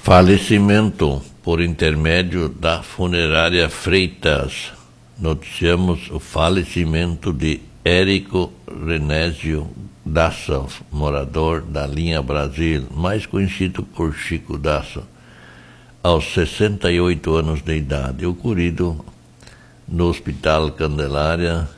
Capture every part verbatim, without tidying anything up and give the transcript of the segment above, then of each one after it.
Falecimento por intermédio da funerária Freitas. Noticiamos o falecimento de Érico Renésio Dassov, morador da linha Brasil, mais conhecido por Chico Dassov, aos sessenta e oito anos de idade, ocorrido no Hospital Candelária.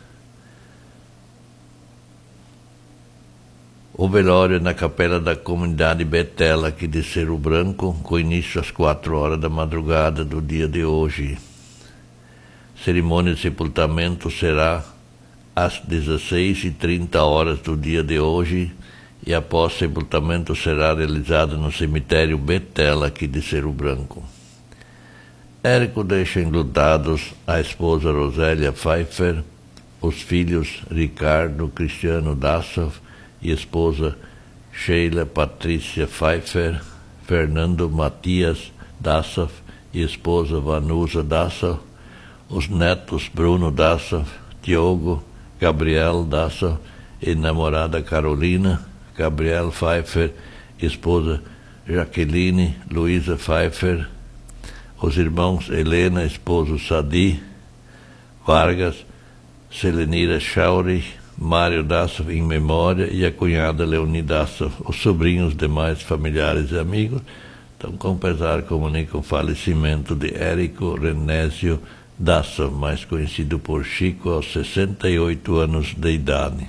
O velório na capela da comunidade Betela, aqui de Cerro Branco, com início às quatro horas da madrugada do dia de hoje. Cerimônia de sepultamento será às dezesseis e trinta horas do dia de hoje e após sepultamento será realizada no cemitério Betela, aqui de Cerro Branco. Érico deixa enlutados a esposa Rosélia Pfeiffer, os filhos Ricardo Cristiano Dassov e esposa Sheila Patrícia Pfeiffer, Fernando Matias Dassov e esposa Vanusa Dassov, os netos Bruno Dassov, Diogo, Gabriel Dassov e namorada Carolina, Gabriel Pfeiffer, esposa Jaqueline Luísa Pfeiffer, os irmãos Helena, esposo Sadi Vargas, Selenira Chauri, Mário Dassov em memória e a cunhada Leoni Dassov, os sobrinhos, demais familiares e amigos. Então, com pesar, comunicam o falecimento de Érico Renésio Dassov, mais conhecido por Chico, aos sessenta e oito anos de idade.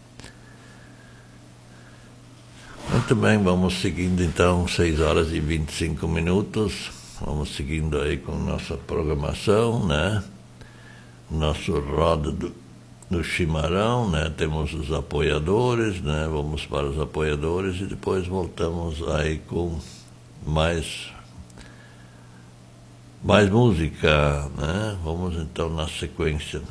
Muito bem, vamos seguindo então, seis horas e vinte e cinco minutos, vamos seguindo aí com nossa programação, né? Nosso roda do no chimarrão, né? Temos os apoiadores, né? Vamos para os apoiadores e depois voltamos aí com mais mais música, né? Vamos então na sequência.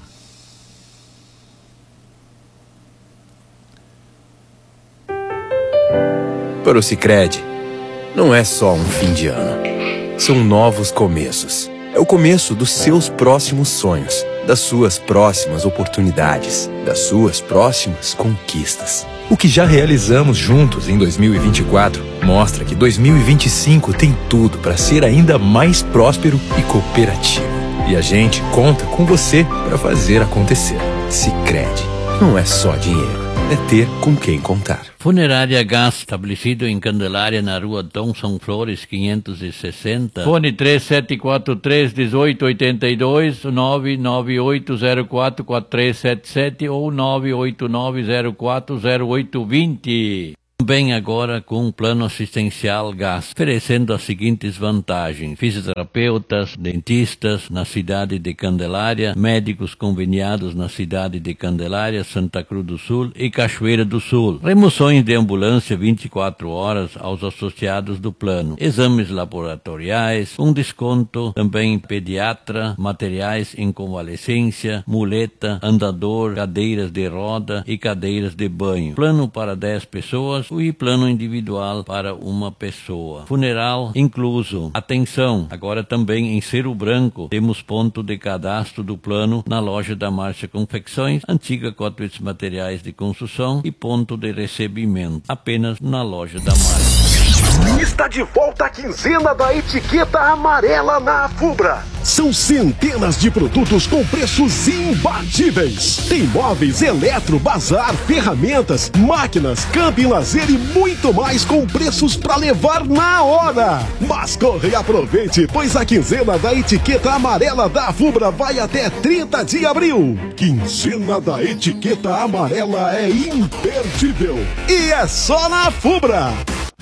Para o Sicredi, não é só um fim de ano, são novos começos. É o começo dos seus próximos sonhos, das suas próximas oportunidades, das suas próximas conquistas. O que já realizamos juntos em dois mil e vinte e quatro mostra que dois mil e vinte e cinco tem tudo para ser ainda mais próspero e cooperativo. E a gente conta com você para fazer acontecer. Sicredi, não é só dinheiro, é ter com quem contar. Funerária Gás, estabelecido em Candelária, na rua Dom São Flores, quinhentos e sessenta. Fone três sete quatro três, um oito oito dois, nove nove oito zero quatro quatro três sete sete ou nove oito nove zero quatro zero oito dois zero. Também agora com um plano assistencial Gás, oferecendo as seguintes vantagens: fisioterapeutas, dentistas na cidade de Candelária, médicos conveniados na cidade de Candelária, Santa Cruz do Sul e Cachoeira do Sul, remoções de ambulância vinte e quatro horas aos associados do plano, exames laboratoriais, um desconto também pediatra, materiais em convalescência, muleta, andador, cadeiras de roda e cadeiras de banho, plano para dez pessoas e plano individual para uma pessoa. Funeral incluso. Atenção, agora também em Cerro Branco temos ponto de cadastro do plano na loja da Márcia Confecções, antiga Cotwitz Materiais de Construção e ponto de recebimento, apenas na loja da Márcia. Está de volta a quinzena da etiqueta amarela na Afubra. São centenas de produtos com preços imbatíveis. Tem móveis, eletro, bazar, ferramentas, máquinas, camping, lazer e muito mais com preços para levar na hora. Mas corre e aproveite, pois a quinzena da etiqueta amarela da Afubra vai até trinta de abril. Quinzena da etiqueta amarela é imperdível. E é só na Afubra.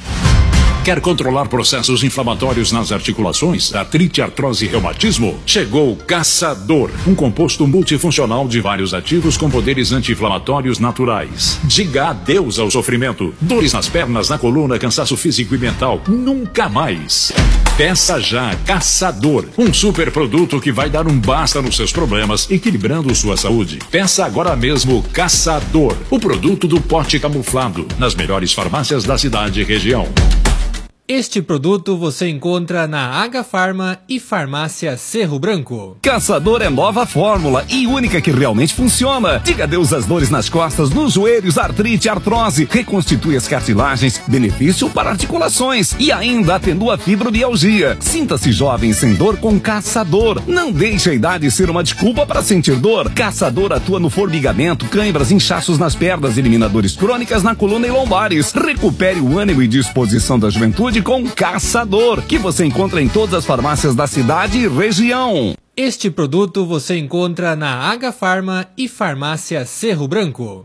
Quer controlar processos inflamatórios nas articulações, artrite, artrose e reumatismo? Chegou o Caçador, um composto multifuncional de vários ativos com poderes anti-inflamatórios naturais. Diga adeus ao sofrimento. Dores nas pernas, na coluna, cansaço físico e mental. Nunca mais. Peça já Caçador, um super produto que vai dar um basta nos seus problemas, equilibrando sua saúde. Peça agora mesmo Caçador, o produto do pote camuflado, nas melhores farmácias da cidade e região. Este produto você encontra na Agafarma e Farmácia Cerro Branco. Caçador é nova fórmula e única que realmente funciona. Diga adeus às dores nas costas, nos joelhos, artrite, artrose. Reconstitui as cartilagens, benefício para articulações e ainda atenua a fibromialgia. Sinta-se jovem sem dor com Caçador. Não deixe a idade ser uma desculpa para sentir dor. Caçador atua no formigamento, cãibras, inchaços nas pernas, elimina dores crônicas na coluna e lombares. Recupere o ânimo e disposição da juventude com Caçador, que você encontra em todas as farmácias da cidade e região. Este produto você encontra na Agafarma e Farmácia Cerro Branco.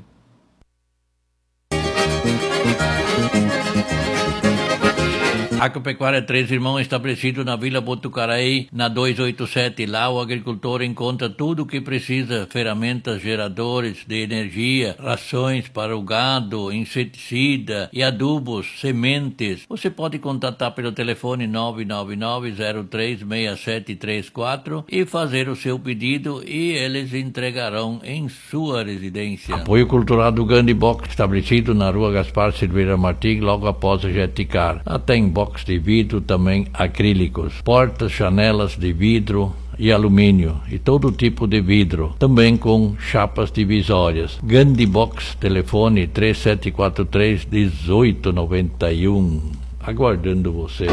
Agropecuária Três Irmãos, estabelecido na Vila Botucaraí, na duzentos e oitenta e sete. Lá o agricultor encontra tudo o que precisa: ferramentas, geradores de energia, rações para o gado, inseticida e adubos, sementes. Você pode contatar pelo telefone nove nove nove, zero três, seis sete três quatro e fazer o seu pedido e eles entregarão em sua residência. Apoio cultural do Gandhi Box, estabelecido na rua Gaspar Silveira Martins, logo após a Jeticar. Até em box de vidro, também acrílicos, portas, janelas de vidro e alumínio e todo tipo de vidro, também com chapas divisórias. Gandhi Box, telefone três sete quatro três, um oito nove um. Aguardando você.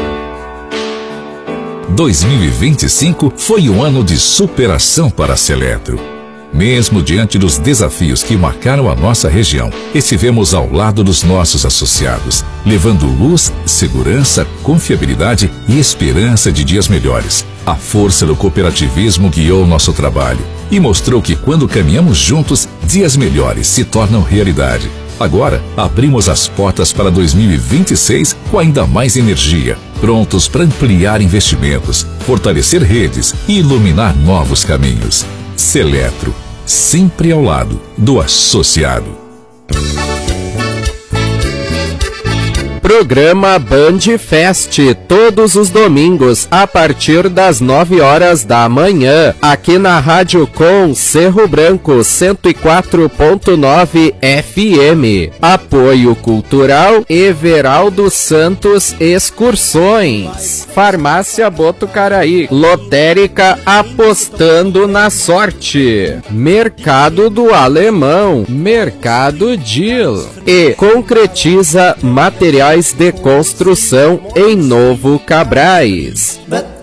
dois mil e vinte e cinco foi um ano de superação para a Seletro. Mesmo diante dos desafios que marcaram a nossa região, estivemos ao lado dos nossos associados, levando luz, segurança, confiabilidade e esperança de dias melhores. A força do cooperativismo guiou nosso trabalho e mostrou que quando caminhamos juntos, dias melhores se tornam realidade. Agora, abrimos as portas para dois mil e vinte e seis com ainda mais energia, prontos para ampliar investimentos, fortalecer redes e iluminar novos caminhos. Seletro, sempre ao lado do associado. Programa Band Fest, todos os domingos, a partir das nove horas da manhã, aqui na Rádio Com Cerro Branco, cento e quatro ponto nove F M. Apoio Cultural Everaldo Santos Excursões. Farmácia Botucaraí, Lotérica Apostando na Sorte. Mercado do Alemão, Mercado Deal. E Concretiza Materiais de construção em Novo Cabrais.